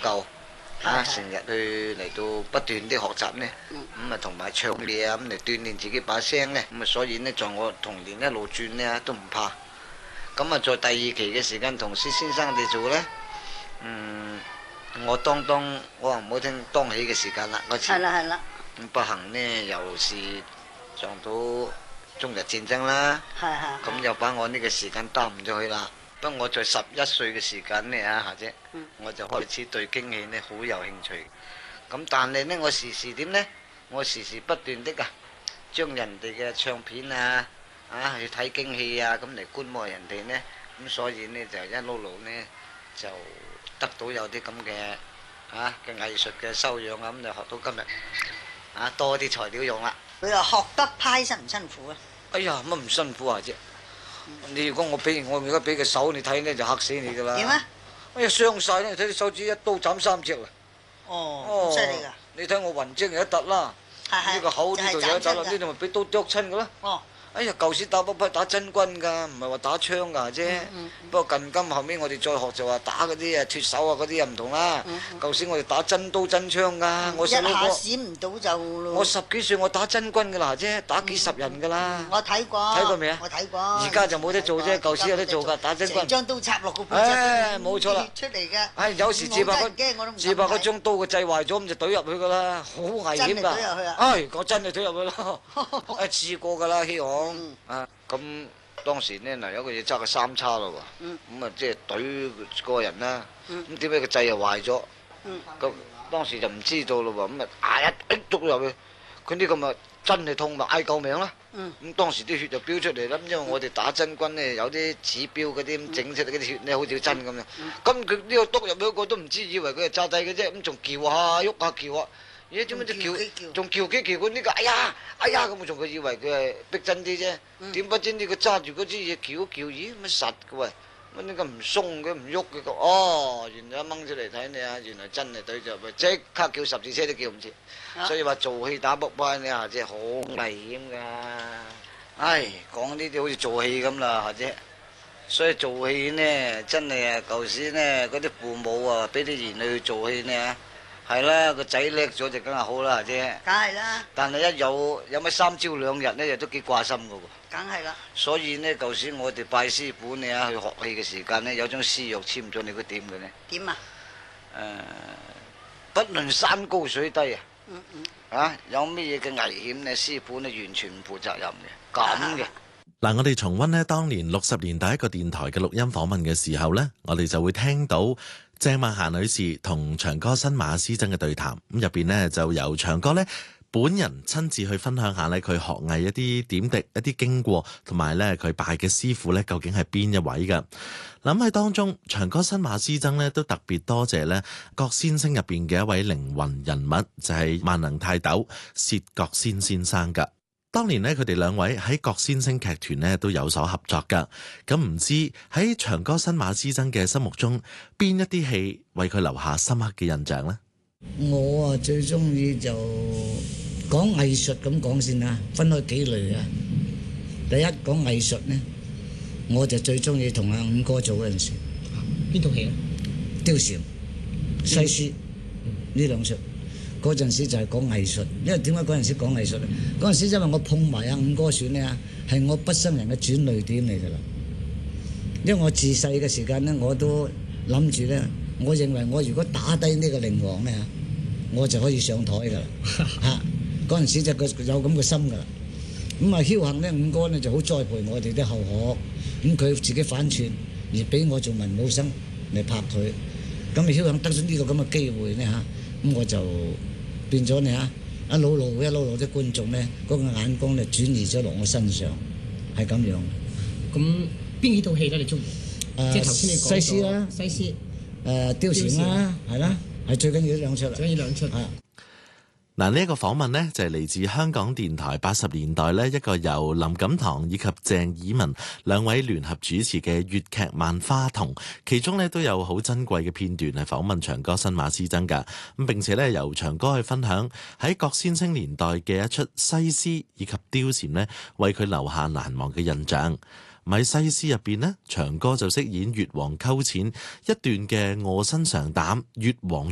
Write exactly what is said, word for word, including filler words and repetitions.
夠啊，成日去嚟到不斷啲學習呢，咁啊同埋唱嘢啊，咁嚟鍛鍊自己把聲呢。咁啊所以呢，在我童年一路轉呢都唔怕。咁啊在第二期嘅時間同薛先生哋做呢，嗯，我當當我話唔好聽當起嘅時間啦嗰次。 係啦係啦。 咁不幸呢，又是撞到中日戰爭啦，咁又把我呢個時間耽誤咗去啦。不過我在十一歲嘅時間呢，啊，夏姐，嗯、我就開始對京戲呢好有興趣。咁但係呢，我時時點呢？我時時不斷的啊，將人哋嘅唱片啊，啊去睇京戲啊，咁嚟觀摩人哋呢。咁所以呢，就一路路呢，就得到有啲咁嘅啊嘅藝術嘅修養啊，咁就學到今日。啊，多啲材料用啦！ 佢話學得派辛唔辛苦啊？ 哎呀，乜唔辛苦啊啫？你如果我俾我而家俾個手你睇呢，就嚇死你噶啦！ 點啊？ 哎呀，傷晒咧！睇啲手指一刀斬三隻啦！ 哦，犀利噶！ 你睇我雲精有一突啦，呢個口呢度有一突啦，呢度咪俾刀剁親噶啦！哦。哎呀，舊時打波批打真軍㗎，唔係話打槍㗎啫。嗯嗯、不過近今後尾我哋再學就話打嗰啲啊脫手啊嗰啲又唔同啦。嗯嗯、舊時我哋打真刀真槍㗎。嗯、我細佬哥一下閃唔到就我十幾歲我打真軍㗎啦啫，打幾十人㗎啦、嗯嗯。我睇過。睇過未啊？我睇過。而家就冇得做啫，舊時有得做㗎，打真軍。成張刀插落個背脊。唉，冇錯啦。出嚟嘅。唉，有時自拍嗰自拍嗰張刀個掣壞咗，咁就懟入去㗎啦，好危險㗎。真係懟入去啊！唉，我真係懟入去咯。一試過㗎啦，希望。嗯、啊，咁當時呢，嗱有個嘢揸個三叉咯喎，咁啊即係懟嗰個人啦，咁點解個掣又壞咗？咁、嗯、當時就唔知道咯喎，咁啊嗌一捉入去，佢呢個咪真係痛咪嗌救命啦！咁、嗯、當時啲血就飆出嚟啦，因為我哋打真軍呢，有啲指標嗰啲咁整出嚟嗰啲血呢，好似真咁樣，咁佢呢個篤入去個都唔知，以為佢係炸低嘅啫，咁仲叫下喐下叫啊！咦？點解只叫仲叫幾叫佢呢個？哎呀，哎呀！咁我仲佢以為佢係逼真啲啫。點不知呢個揸住嗰支嘢叫叫，咦？乜實嘅喂？乜呢個唔鬆嘅，唔喐嘅個？哦，原來一掹出嚟睇你啊！原來真係對著咪即刻叫十字車都叫唔切。啊、所以話做戲打卜班呢下姐好危險㗎。唉，講呢啲好似做戲咁啦，下姐。所以做戲呢，真係啊！舊時呢，嗰啲父母啊，俾啲兒女去做戲呢。係啦，個仔叻咗就梗係好啦，啫。梗係啦。但係一有有乜三朝兩日呢，又都幾掛心噶喎。梗係啦。所以呢，舊時我哋拜師傅呢，去學戲嘅時間呢，有張師約簽咗，你估點嘅呢？點啊？誒、呃，不論山高水低啊。嗯嗯。啊，有咩嘢嘅危險呢？師傅呢完全唔負責任嘅。咁嘅。 嗱，我哋重溫呢當年六十年代一個電台嘅錄音訪問嘅時候呢，我哋就會聽到鄭曼嫻女士同長哥新馬師曾嘅對談，咁入邊呢，就由長哥呢本人親自去分享下呢佢學藝一啲點滴、一啲經過，同埋呢佢拜嘅師傅呢究竟係邊一位㗎？諗喺當中，長哥新馬師曾呢都特別多謝呢郭先生入邊嘅一位靈魂人物，就係、是、萬能泰斗薛覺先先生㗎。當年呢，佢哋兩位喺郭先聲劇團呢都有所合作噶。咁唔知喺長哥新馬師曾嘅心目中，邊一啲戲為佢留下深刻嘅印象呢？ 我啊最中意就講藝術咁講先啦，分開幾類啊。第一講藝術呢，我就最中意同阿五哥做嗰陣時。邊套戲啊？貂蟬、西施呢兩出。嗰陣時就係講藝術，因為點解嗰陣時講藝術咧？嗰陣時因為我碰埋阿五哥選呢，係我畢生人嘅轉捩點嚟㗎啦。因為我自細嘅時間呢，我都諗住呢，我認為我如果打低呢個靈王呢，我就可以上台㗎啦。嚇！嗰陣時就有咁嘅心㗎啦。咁啊，僥倖呢，五哥呢就好栽培我哋啲後學，咁佢自己反串，而俾我做文武生嚟拍佢。咁啊，僥倖得咗呢個咁嘅機會呢，嚇，咁我就變咗你啊！一路路一路路啲觀眾咧，嗰個眼光咧轉移咗落我身上，係咁樣。 咁邊幾套戲咧？你中意？ 誒， 即係頭先你講西施啦， 西施， 誒，貂蟬啦，係啦，係最緊要呢兩出啦。 最緊要兩出。 嗱，呢一個訪問呢，就係嚟自香港電台八十年代呢一個由林錦堂以及鄭以文兩位聯合主持嘅粵劇《萬花筒》，其中呢都有好珍貴嘅片段係訪問長哥新馬師曾㗎。咁並且呢，由長哥去分享喺郭先聲年代嘅一出西施以及貂蟬呢，為佢留下難忘嘅印象。喺西施入邊呢，長哥就飾演越王勾踐一段嘅臥薪嘗膽，越王